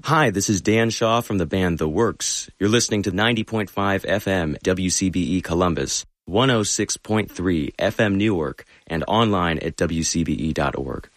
Hi, this is Dan Shaw from the band The Works. You're listening to 90.5 FM WCBE Columbus, 106.3 FM Newark, and online at WCBE.org.